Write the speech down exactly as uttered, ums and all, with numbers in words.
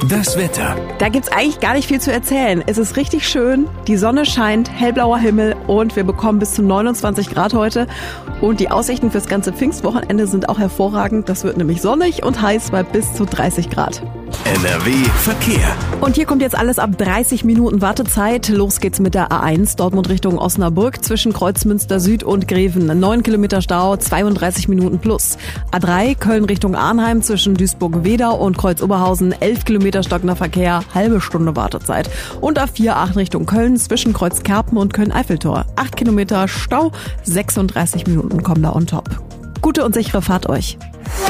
Das Wetter. Da gibt's eigentlich gar nicht viel zu erzählen. Es ist richtig schön, die Sonne scheint, hellblauer Himmel und wir bekommen bis zu neunundzwanzig Grad heute. Und die Aussichten fürs ganze Pfingstwochenende sind auch hervorragend. Das wird nämlich sonnig und heiß bei bis zu dreißig Grad. N R W Verkehr. Und hier kommt jetzt alles ab dreißig Minuten Wartezeit. Los geht's mit der A eins, Dortmund Richtung Osnabrück, zwischen Kreuzmünster Süd und Greven. neun Kilometer Stau, zweiunddreißig Minuten plus. A drei, Köln Richtung Arnheim, zwischen Duisburg-Wedau und Kreuz-Oberhausen, elf Kilometer stockender Verkehr, halbe Stunde Wartezeit. Und A vier, Aachen Richtung Köln, zwischen Kreuz-Kerpen und Köln-Eiffeltor. acht Kilometer Stau, sechsunddreißig Minuten kommen da on top. Gute und sichere Fahrt euch.